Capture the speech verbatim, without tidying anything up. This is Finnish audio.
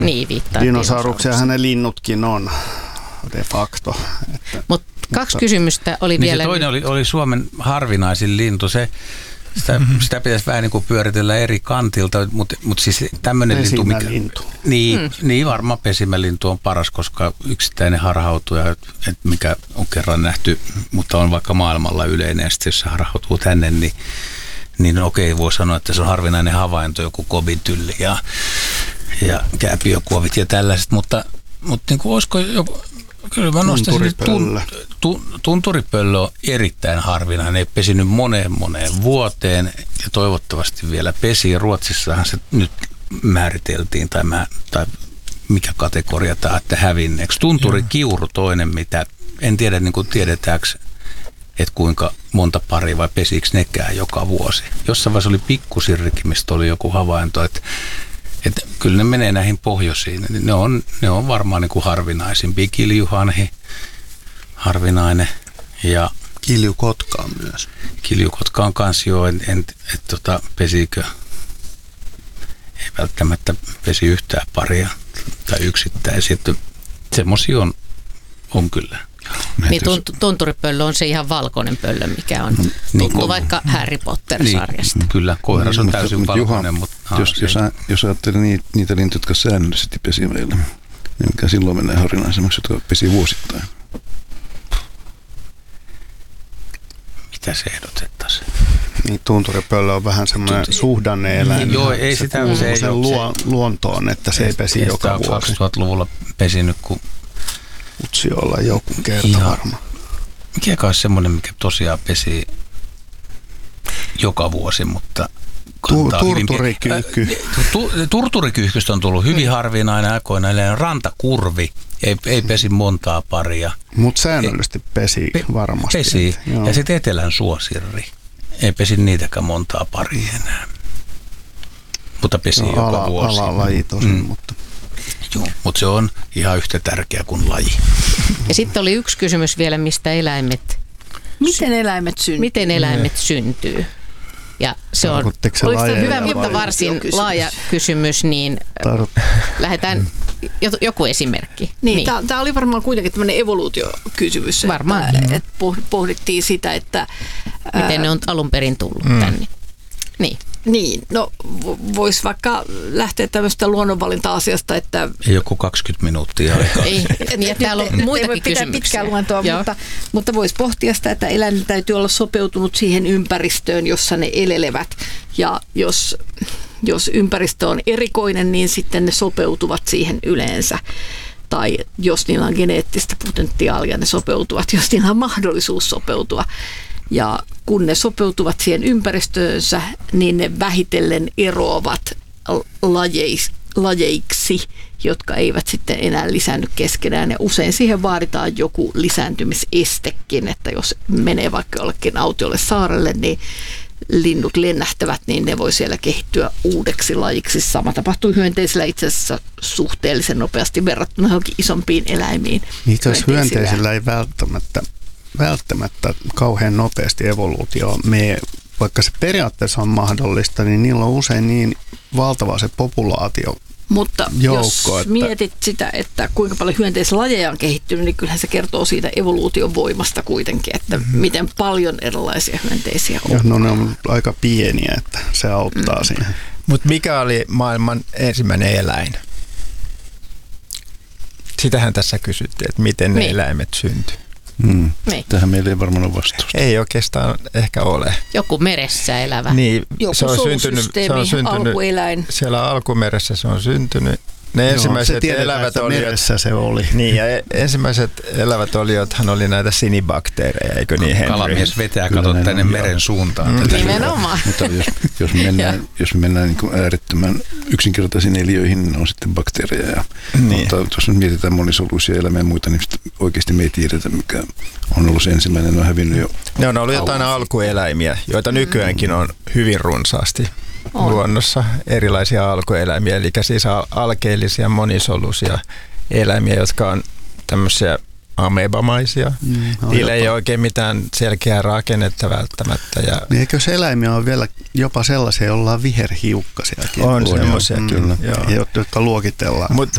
Niin, viittaa Dinosauruksia ne linnutkin on de facto. Mut kaksi mutta, kysymystä oli niin vielä. Se toinen oli, oli Suomen harvinaisin lintu. Se, sitä, mm-hmm. sitä pitäisi vähän niin kuin pyöritellä eri kantilta, mutta, mutta siis tämmöinen lintu, mikä, niin, mm. niin varmaan pesimälintu on paras, koska yksittäinen harhautuja, että mikä on kerran nähty, mutta on vaikka maailmalla yleinen, ja sitten jos se harhautuu tänne, niin, niin okei, voi sanoa, että se on harvinainen havainto, joku kobitylli ja, ja kääpiökuovit ja tällaiset, mutta, mutta niin kuin olisiko joku, kyllä mä nostaisin, tun, tun, tunturipöllö on erittäin harvinainen, ei pesinyt moneen moneen vuoteen ja toivottavasti vielä pesi. Ruotsissahan se nyt määriteltiin tai, mä, tai mikä kategoria tämä, että hävinneeksi. Tunturikiuru toinen, mitä en tiedä niin kuin tiedetäänkö, että kuinka monta paria vai pesikö nekään joka vuosi. Jossain vaiheessa oli pikkusirrikin, mistä oli joku havainto, että että kyllä ne menee näihin pohjoisiin. Ne on, ne on varmaan niin kuin harvinaisimpia. Kiljuhanhi, harvinainen. Ja kiljukotka on myös. Kiljukotka on kanssa jo, en, en, et, tota, pesikö, ei välttämättä pesi yhtään tunturiparia tai yksittäisiä. Semmoisia on, on kyllä. Niin tunturipöllö on se ihan valkoinen pöllö, mikä on tuttu niin, vaikka Harry Potter-sarjasta. Niin, kyllä, koiras on täysin mutta, valkoinen. Juha, mutta, jos, jos, jos ajattelee niitä, niitä lintuja, jotka säännöllisesti pesi meillä, niin mikä silloin menee harvinaisemmaksi, jotka pesi vuosittain? Mitä se ehdotettaisiin? Niin, tunturipöllö on vähän semmoinen Tunt- suhdanne-eläin. Niin, joo, ei se sitä kuuluu se sen luo, luontoon, että se ei pesi ei joka vuosi. kaksituhattaluvulla pesinyt, kun Utsi olla joku kerta ihan varmaan. Mikä on semmoinen, mikä tosiaan pesi joka vuosi, mutta tu- Turturikyyhky. Tu- turturikyyhkystä on tullut hyvin harvinainen aikoina, eli rantakurvi ei, ei pesi montaa paria. Mutta säännöllisesti pesi pe- varmasti. Pesi, et, ja sitten etelän suosirri. Ei pesi niitäkään montaa paria enää. Mutta pesi no, joka ala, vuosi. Alalaji tosin, mm. mutta joo, mutta se on ihan yhtä tärkeä kuin laji. Ja sitten oli yksi kysymys vielä, mistä eläimet... Miten eläimet syntyy? Miten eläimet syntyy? Ja se on oliko se hyvä, mutta varsin laaja kysymys, niin Tarvit. lähdetään joku esimerkki. Niin, niin. Tämä oli varmaan kuitenkin tämmöinen evoluutiokysymys. Varmaan. Että, että pohdittiin sitä, että miten ää, ne on alun perin tullut mm. tänne. Niin. Niin, no voisi vaikka lähteä tämmöistä luonnonvalinta-asiasta, että ei joku kaksikymmentä minuuttia aikaa. Ei, niin, täällä on muitakin kysymyksiä. Pitkää luentoa, mutta, mutta voisi pohtia sitä, että eläinten täytyy olla sopeutunut siihen ympäristöön, jossa ne elelevät. Ja jos, jos ympäristö on erikoinen, niin sitten ne sopeutuvat siihen yleensä. Tai jos niillä on geneettistä potentiaalia, ne sopeutuvat, jos niillä on mahdollisuus sopeutua. Ja kun ne sopeutuvat siihen ympäristöönsä, niin ne vähitellen eroavat lajeiksi, lajeiksi, jotka eivät sitten enää lisäänny keskenään. Ja usein siihen vaaditaan joku lisääntymisestekin, että jos menee vaikka jollekin autiolle saarelle, niin linnut lennähtävät, niin ne voi siellä kehittyä uudeksi lajiksi. Sama tapahtuu hyönteisillä itse asiassa suhteellisen nopeasti verrattuna johonkin isompiin eläimiin. Itse asiassa hyönteisillä ei välttämättä välttämättä kauhean nopeasti evoluutio mene, vaikka se periaatteessa on mahdollista, niin niillä on usein niin valtava se populaatio. Mutta joukko, jos että mietit sitä, että kuinka paljon hyönteislajeja on kehittynyt, niin kyllähän se kertoo siitä evoluution voimasta kuitenkin, että mm-hmm. miten paljon erilaisia hyönteisiä on. Ja no ne on aika pieniä, että se auttaa mm-hmm. siihen. Mutta mikä oli maailman ensimmäinen eläin? Sitähän tässä kysyttiin, että miten ne niin. eläimet syntyi. Hmm. Tähän meillä ei varmaan ole vastausta. Ei oikeastaan ehkä ole. Joku meressä elävä. Niin, joku se on syntynyt, se on syntynyt alkueläin. Siellä alkumeressä se on syntynyt. Ne Joo, ensimmäiset elävät oliot, meressä se oli. Niin, ja ensimmäiset elävät oliothan oli näitä sinibakteereja, eikö niin, Henry? Kalamies vetää, kato tänne meren suuntaan. Mm. Nimenomaan. Mutta jos, jos mennään, jos mennään niin kuin äärettömän yksinkertaisiin eliöihin, niin on sitten bakteereja. Ja, niin. Mutta jos nyt mietitään monisoluisia eläimiä ja muita, niin oikeasti me ei tiedetä, mikä on ollut se ensimmäinen, ne on hävinnyt jo. Ne on ollut jotain alkueläimiä, joita nykyäänkin on hyvin runsaasti. On. Luonnossa erilaisia alkueläimiä, eli siis alkeellisia monisoluisia eläimiä, jotka on tämmöisiä amebamaisia. Mm, Niillä ei ole oikein mitään selkeää rakennetta välttämättä. Ja niin eikö se eläimiä ole vielä jopa sellaisia, joilla on viherhiukkasiakin? On semmoisia, mm, kyllä. Joo. Jotka luokitellaan. Mutta